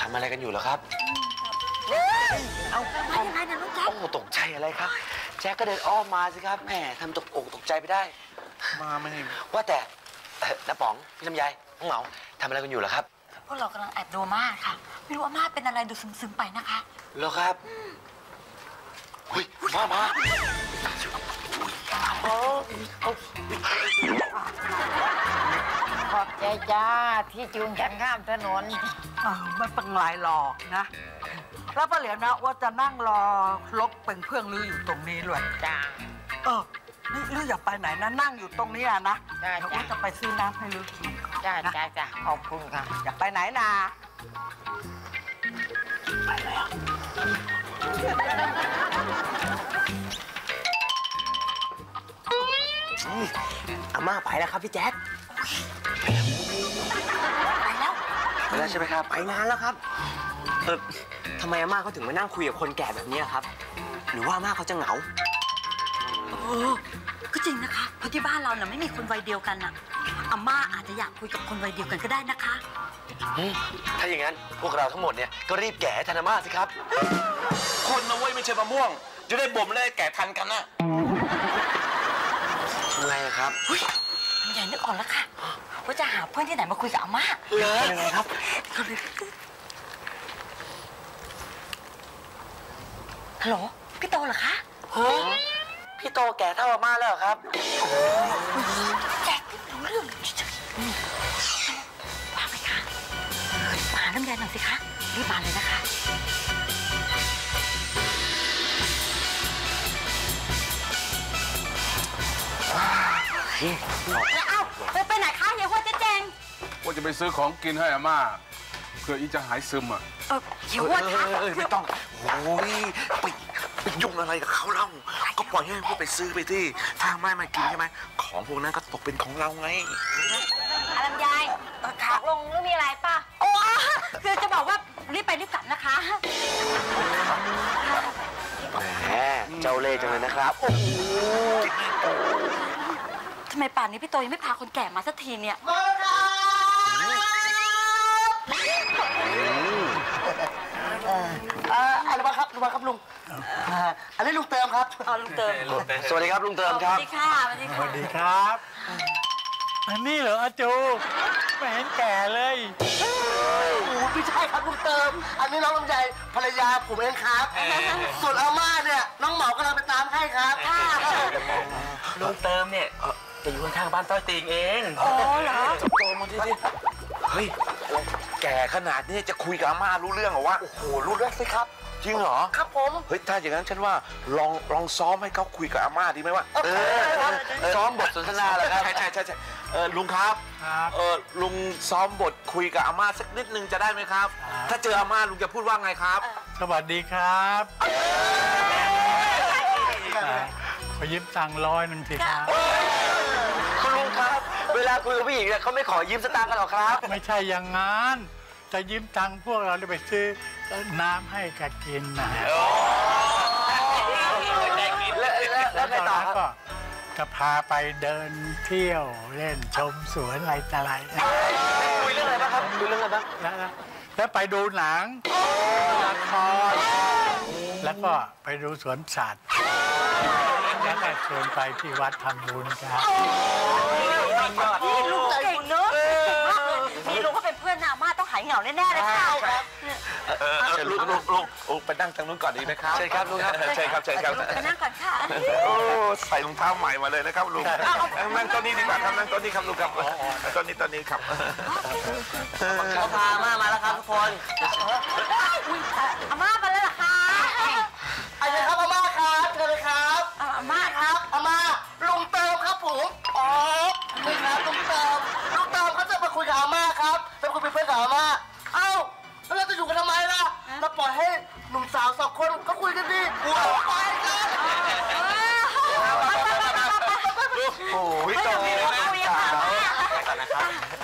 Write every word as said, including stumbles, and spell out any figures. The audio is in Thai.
ำอะไรกันอยู่เหรอครับเอามายังไงนะน้องแจ๊คโอ้ตกใจอะไรครับแจ๊คก็เดินอ้อมมาสิครับแหมทำตกอกตกใจไปได้มาไม่ว่าแต่น้าป๋องพี่ลำไยน้องเหมาทำอะไรกันอยู่เหรอครับพวกเรากำลังแอบดูอาม่าค่ะไม่รู้อาม่าเป็นอะไรดูซึมๆไปนะคะเหรอครับอุ้ยมามาขอบใจจ้าที่จูงฉันข้ามถนนไม่เป็นไรหรอกนะแล้วป้าเหลียวนะว่าจะนั่งรอลบเป็นเพื่อนลืออยู่ตรงนี้เลยจ้าเออนี่ลืออย่าไปไหนนะนั่งอยู่ตรงนี้อะนะแล้วก็จะไปซื้อน้ำให้ลือกินจ้าจ้าจ้าขอบคุณค่ะอย่าไปไหนนะไปเลยอ่ะอาม่าไปแล้วครับพี่แจ๊คไปแล้วไปแล้วใช่ไหมครับไปนานแล้วครับเออทำไมอาม่าเขาถึงมานั่งคุยกับคนแก่แบบนี้ครับหรือว่าอาม่าเขาจะเหงาโอ้ก็จริงนะคะเพราะที่บ้านเราเนี่ยไม่มีคนวัยเดียวกันน่ะอาม่าอาจจะอยากคุยกับคนวัยเดียวกันก็ได้นะคะถ้าอย่างนั้นพวกเราทั้งหมดเนี่ยก็รีบแก่ทันอาม่าสิครับคนนะเว้ยไม่ใช่มะม่วงจะได้บ่มและแก่ทันกันนะทำไงครับใหญ่นึกออกแล้วค่ะว่าจะหาเพื่อนที่ไหนมาคุยกับอาม่าเลยยังไงครับฮัลโหลพี่โตเหรอคะฮะพี่โตแก่เท่าอาม่าแล้วครับแจ๊ครู้เรื่องว่าไปค่ะมาน้ำยาหน่อยสิคะรีบมาเลยนะคะแล้วเอ้าไปไหนคะเฮียว่าเจ๊แจงว่าจะไปซื้อของกินให้อาม่าเพื่ออีจะหายซึมอ่ะเออเฮียว่าคะไม่ต้องโอ้ยไปไปยุ่งอะไรกับเขาเล่าก็ปล่อยให้พวกไปซื้อไปที่ถ้าไม่มากินใช่ไหมของพวกนั้นก็ตกเป็นของเราไงอารมณ์ยายขาลงหรือมีอะไรป่ะโอ้คือจะบอกว่ารีบไปรีบกลับนะคะแหมเจ้าเล่ห์จังเลยนะครับโอ้โหทำไมป่านนี้พี่โตยังไม่พาคนแก่มาสักทีเนี่ยอะไรบ้างครับอะไรบ้างครับลุงอันนี้ลุงเติมครับอ๋อลุงเติมสวัสดีครับลุงเติมครับสวัสดีค่ะสวัสดีค่ะสวัสดีครับอันนี้เหรออาจูไม่เห็นแก่เลยโอ้ไม่ใช่ครับลุงเติมอันนี้น้องลำไยภรรยาผมเองครับส่วนอาม่าเนี่ยน้องหมอกำลังไปตามให้ครับลุงเติมเนี่ยจะอยู่ข้างบ้านต้อยติงเองอ๋อเหรอโตมาดิดิเฮ้ยแก่ขนาดนี้จะคุยกับอาม่ารู้เรื่องเหรอวะโอ้โหรู้เรื่องสิครับจริงเหรอครับผมเฮ้ยถ้าอย่างนั้นฉันว่าลองลองซ้อมให้เขาคุยกับอาม่าดีไหมวะเออซ้อมบทสนทนาเหรอครับใช่ใช่ใช่ใช่เออลุงครับเออลุงซ้อมบทคุยกับอาม่าสักนิดนึงจะได้ไหมครับถ้าเจออาม่าลุงจะพูดว่าไงครับสวัสดีครับขอยืมตังค์ร้อยหนึ่งสิครับคุณลุงครับเวลาคุยกับผู้หญิงเนี่ยเขาไม่ขอยืมสตางค์กันหรอครับไม่ใช่อย่างงั้นจะยืมตังค์พวกเราไปซื้อน้ำให้แกกินนะแล้วไงต่อก็จะพาไปเดินเที่ยวเล่นชมสวนอะไรต่ออะไรคุยเรื่องอะไรบ้างครับคุยเรื่องอะไรบ้างแล้วแล้วไปดูหนังละครแล้วก็ไปดูสวนสัตว์แล้วก็ชวนไปที่วัดทำบุญครับนี่ลุงเก่งเนอะนี่ลุงก็เป็นเพื่อนอาม่าต้องหายเหงาแน่ๆเลยค่ะลุงลุงลุงลุงไปนั่งทางนู้นก่อนดีไหมครับใช่ครับลุงครับใช่ครับใช่ครับไปนั่งก่อนค่ะโอ้ใส่รองเท้าใหม่มาเลยนะครับลุงนั่งต้นนี้ดีกว่าครับนั่งต้นนี้ครับลุงครับต้นนี้ต้นนี้ครับเขาพาอาม่ามาแล้วครับทุกคนอาม่ามาแล้วเหรอคะอะไรครับอาม่าครับเจอเลยครับอาม่าครับอาม่าลุงเติมครับผมอ๋อนี่ครับลุงเติมลุงเติมเขาจะมาคุยกับอาม่าครับจะคุยเป็นเพื่อนกับอาม่าเอ้าแล้วเราจะอยู่กันทำไมล่ะเราปล่อยให้หนุ่มสาวสองคนก็คุยกันดิไปกันโอ้ยตรงนี้นะไปก่อนนะครับ